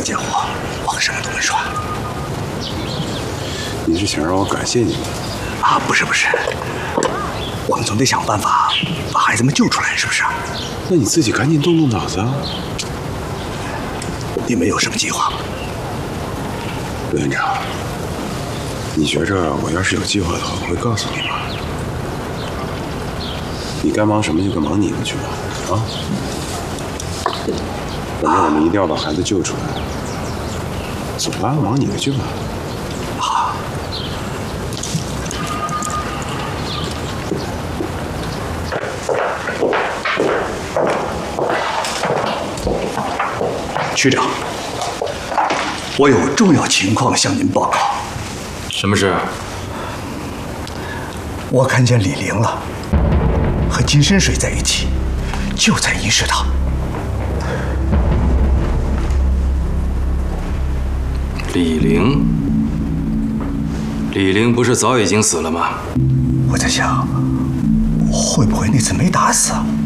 个贱货，网上都能刷。 你是想让我感谢你吗？ 啊，不是，我们总得想办法把孩子们救出来，是不是？ 那你自己赶紧动动脑子啊！ 你们有什么计划吗？ 陆院长，你觉着我要是有计划的话，我会告诉你吗？你该忙什么就该忙你的去吧，啊！反正我们一定要把孩子救出来。走吧，忙你的去吧。 好。区长，我有重要情况向您报告。 什么事？ 我看见李玲了，和金深水在一起，就在仪式堂。 李玲？李玲不是早已经死了吗？ 我在想，会不会那次没打死啊？